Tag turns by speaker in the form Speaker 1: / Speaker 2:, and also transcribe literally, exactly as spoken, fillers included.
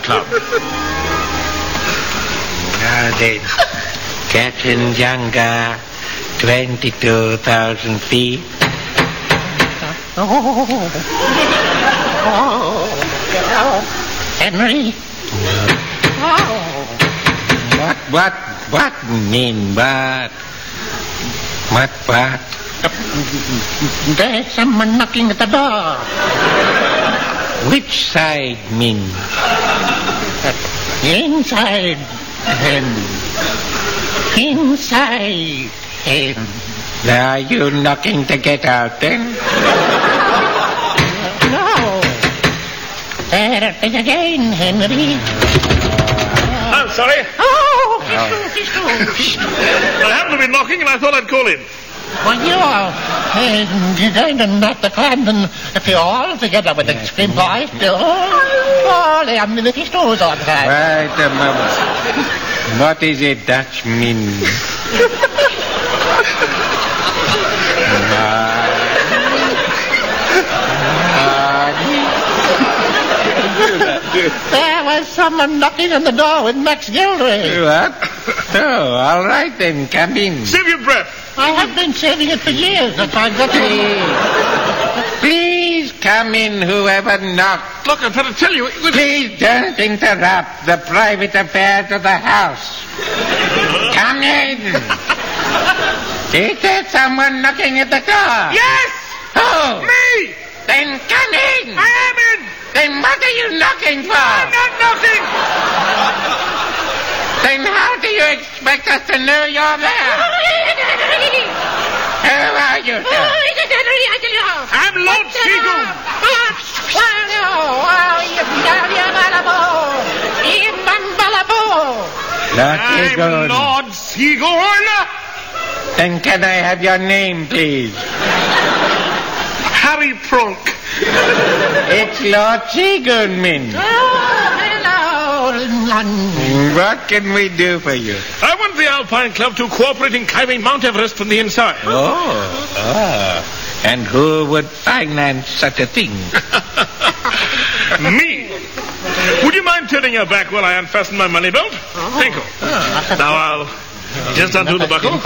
Speaker 1: Club.
Speaker 2: Now then, Captain Younger, twenty-two thousand feet.
Speaker 3: Oh, oh, oh, Henry. Oh.
Speaker 2: What, what, what mean, what? What, what?
Speaker 3: There's someone knocking at the door.
Speaker 2: Which side, mean?
Speaker 3: Inside him. Inside him.
Speaker 2: Are you knocking to get out, then?
Speaker 3: No. There it is again, Henry.
Speaker 1: I'm sorry.
Speaker 3: Oh, he's too, he's too.
Speaker 1: I happened to be knocking and I thought I'd call in.
Speaker 3: Well, you are uh, going to knock the Camden if you all together with the scream boys. Oh, they have the fish toes on that.
Speaker 2: Wait a moment. What is a Dutch mean?
Speaker 3: There was someone knocking on the door with Max Gildery.
Speaker 2: What? Oh, all right then, come in.
Speaker 1: Save your breath.
Speaker 3: I have been saving it for years. That's why I got
Speaker 2: Please, please come in, whoever knocked.
Speaker 1: Look, I'm trying to tell you. It was...
Speaker 2: Please don't interrupt the private affairs of the house. Come in. Is there someone knocking at the door?
Speaker 1: Yes!
Speaker 2: Oh,
Speaker 1: Me!
Speaker 2: then come in.
Speaker 1: I am in!
Speaker 2: Then what are you knocking for?
Speaker 1: I'm not knocking!
Speaker 2: Then how do you expect us to know you're there? Who are you, sir?
Speaker 1: I'm Lord Seagoon!
Speaker 2: Lord
Speaker 1: I'm
Speaker 2: Seagoon.
Speaker 1: Lord Seagoon!
Speaker 2: Then can I have your name, please?
Speaker 1: Harry Prunk.
Speaker 2: It's Lord Seagoon, Min. What can we do for you?
Speaker 1: I want the Alpine Club to cooperate in climbing Mount Everest from the inside.
Speaker 2: Oh, ah. And who would finance such a thing?
Speaker 1: Me? Would you mind turning your back while I unfasten my money belt? Thank you. Now I'll just undo the buckle.